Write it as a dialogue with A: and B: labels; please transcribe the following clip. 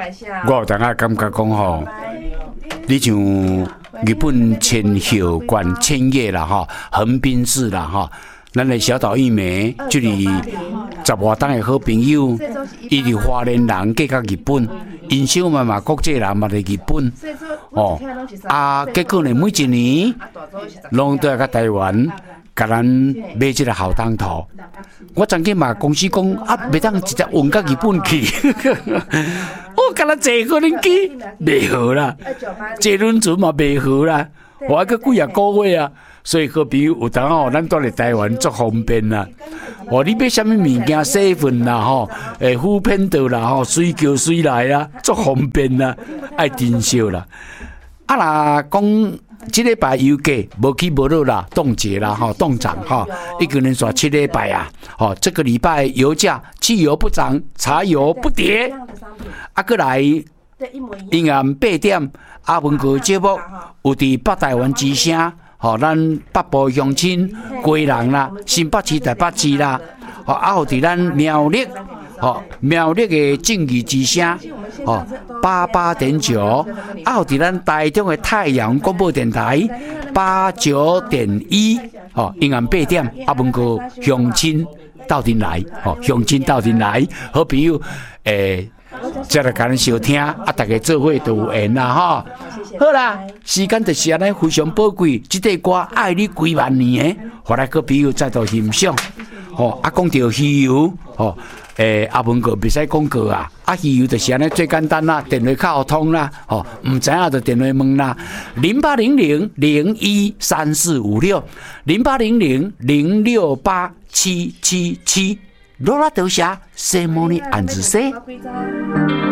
A: 我有当下感觉讲吼，你像日本千叶县千叶啦哈，横滨市啦哈，咱的小岛一枚，这里十外档的好朋友，伊是花莲人，嫁到日本，因小嘛国际人嘛伫日本，结果呢，每一年拢都要到台湾。甲咱买这个好当头，我曾经嘛公司讲袂当直接运到日本去，我甲咱坐可能机袂好啦，坐轮船嘛袂好啦，我还佫几啊个月啊，所以好朋友有当咱住伫台湾足方便啦。你买啥物物件洗份啦副片刀啦随叫随来啊，足方便啦，爱珍惜啦。若讲。这礼拜油价无起无落啦，冻结啦冻涨一个人说7礼拜啊，这个礼拜油价汽油不涨，柴油不跌，过来银行8点，阿文哥节目有伫北台湾之声，咱北部乡亲归人啦，新北市台北市啦，有伫咱苗栗。苗栗的正义之声88.9，有伫咱台中的太阳广播电台89.1，银行8点，阿文哥乡亲斗阵来，乡亲斗阵来，好朋友再来甲咱收听，大家做伙都有缘啦好啦，时间就是安尼非常宝贵，这首歌爱你几万年的，互咱个朋友再度欣赏。讲到鱼油，阿文哥袂使广告啊，鱼油就是安尼最简单啦，电话卡通啦，唔知影就电话问啦，0800-01-3456，0800-068-777，罗拉多谢，谢莫尼安子谢。